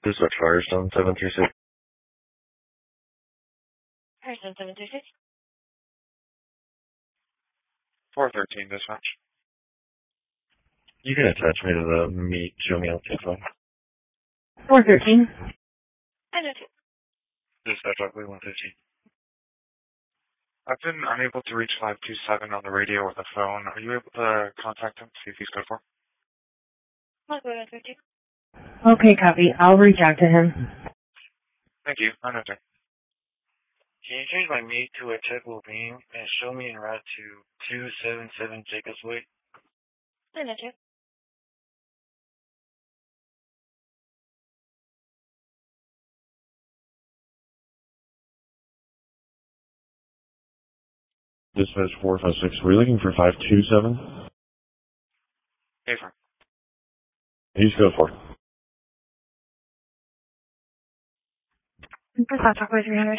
Dispatch Firestone 736. Firestone 736. 413 dispatch. You can attach me to the meet. Show me on TikTok. 413. I know too. Dispatch Ugly 115. I've been unable to reach 527 on the radio or the phone. Are you able to contact him, see if he's good for? I'll go to 13. Okay, copy. I'll reach out to him. Thank you. I know, sir. Can you change my meet to a checkable beam and show me en route to 277 Jacobs Way? I know too. Dispatch 456. We're looking for 527. Hey, sir. He's good for. Dispatch Ugly 300.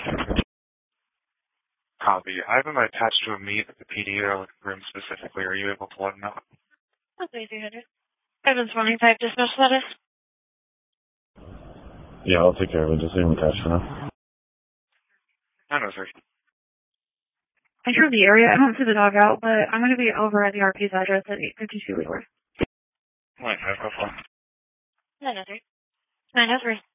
Copy. I have him attached to a meet at the PD room specifically. Are you able to let him know? Ugly 300. 725 dispatch status. Yeah, I'll take care of it. Just leave him attached for now. I know, sir. I heard the area. I don't see the dog out, but I'm going to be over at the RP's address at 852 Leeward. Wait, I've got one. 903. 903.